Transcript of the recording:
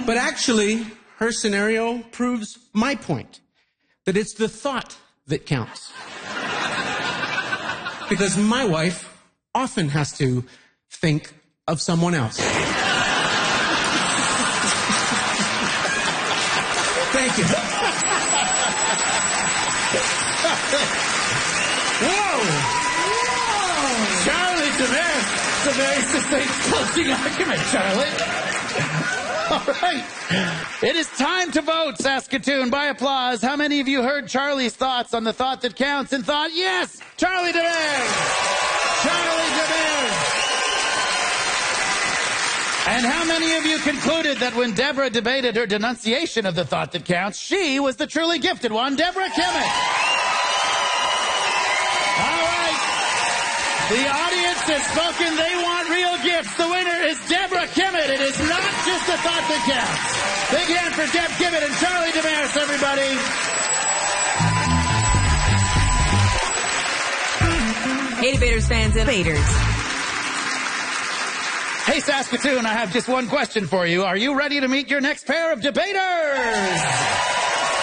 But actually, her scenario proves my point, that it's the thought that counts. Because my wife often has to think of someone else. Thank you. Whoa! Charlie Damaris. It's a very succinct closing argument, Charlie. All right. It is time to vote, Saskatoon, by applause. How many of you heard Charlie's thoughts on the thought that counts and thought, yes, Charlie Damaris! Charlie Damaris! And how many of you concluded that when Deborah debated her denunciation of the thought that counts, she was the truly gifted one, Deborah Kimmett? All right. The audience has spoken. They want real gifts. The winner is Deborah Kimmett. It is not just the thought that counts. Big hand for Deb Kimmett and Charlie Damaris, everybody. Hey, Debaters fans and debaters. Hey, Saskatoon, I have just one question for you. Are you ready to meet your next pair of debaters?